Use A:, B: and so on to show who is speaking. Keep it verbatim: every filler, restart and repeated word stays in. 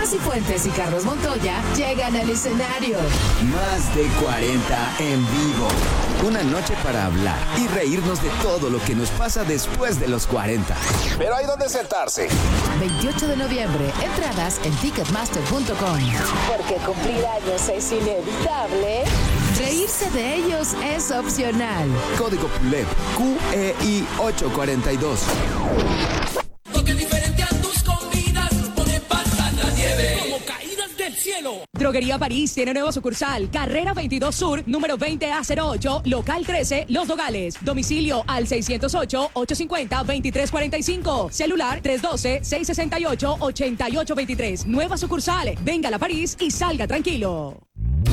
A: Cifuentes y Carlos Montoya llegan al escenario.
B: Más de cuarenta en vivo. Una noche para hablar y reírnos de todo lo que nos pasa después de los cuarenta.
C: Pero hay donde sentarse.
A: veintiocho de noviembre, entradas en ticketmaster punto com. Porque cumplir años es inevitable, reírse de ellos es opcional.
B: Código P U L E P Q E I ocho cuatro dos.
D: Porque diferente a tus comidas, pone pasar la nieve como caídas del cielo.
E: Droguería París tiene nueva sucursal, Carrera veintidós Sur, número veinte A cero ocho, local trece, Los Nogales. Domicilio al seiscientos ocho, ochocientos cincuenta, veintitrés cuarenta y cinco. Celular tres uno dos, seis seis ocho, ocho ocho dos tres. Nueva sucursal. Venga a la París y salga tranquilo.